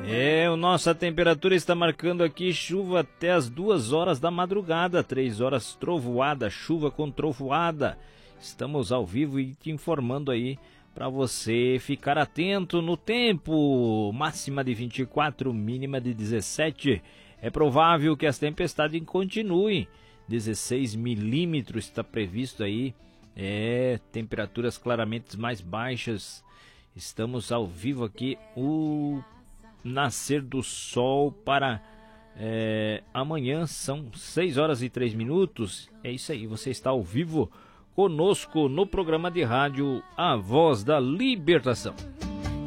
Nossa temperatura está marcando aqui chuva até as 2 horas da madrugada, 3 horas trovoada, chuva com trovoada. Estamos ao vivo e te informando aí para você ficar atento no tempo. Máxima de 24, mínima de 17. É provável que as tempestades continuem. 16 milímetros está previsto aí. Temperaturas claramente mais baixas. Estamos ao vivo aqui. O nascer do sol para amanhã são 6 horas e 3 minutos. É isso aí, você está ao vivo conosco no programa de rádio A Voz da Libertação.